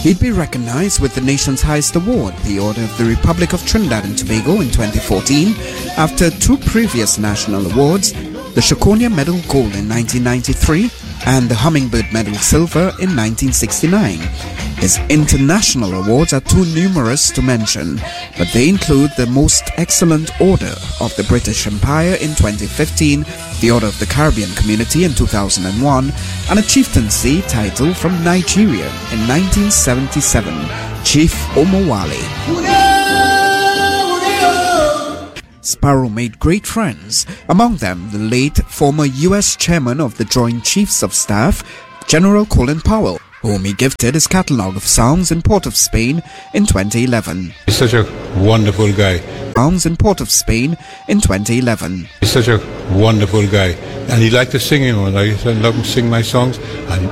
He'd be recognized with the nation's highest award, the Order of the Republic of Trinidad and Tobago in 2014, after 2 previous national awards, the Shokonia Medal Gold in 1993 and the Hummingbird Medal Silver in 1969. His international awards are too numerous to mention, but they include the Most Excellent Order of the British Empire in 2015, the Order of the Caribbean Community in 2001, and a chieftaincy title from Nigeria in 1977, Chief Omowale. Sparrow made great friends, among them the late former U.S. Chairman of the Joint Chiefs of Staff, General Colin Powell, whom he gifted his catalogue of songs in Port of Spain in 2011. He's such a wonderful guy. Songs in Port of Spain in 2011. He's such a wonderful guy. And he liked to sing, and I let him sing my songs. And